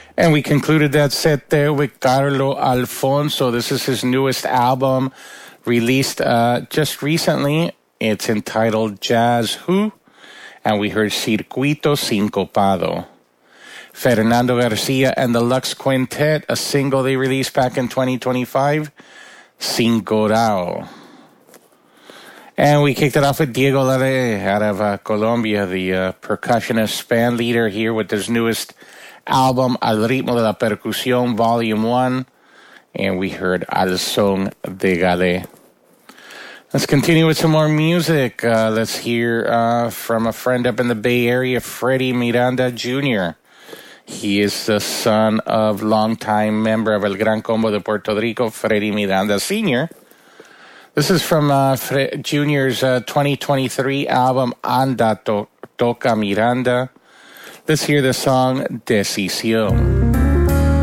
And we concluded that set there with Carlo Alfonso. This is his newest album, released just recently. It's entitled Jazz Who? And we heard Circuito Sincopado. Fernando Garcia and the Lux Quintet, a single they released back in 2025, Cincorao. And we kicked it off with Diego Lare out of Colombia, the percussionist band leader here with his newest album, Al Ritmo de la Percusión, Volume 1. And we heard Al Son de Galé. Let's continue with some more music. Let's hear from a friend up in the Bay Area, Freddie Miranda Jr. He is the son of longtime member of El Gran Combo de Puerto Rico, Freddie Miranda Sr. This is from Jr.'s 2023 album, Anda Toca Miranda. Let's hear the song Decisión.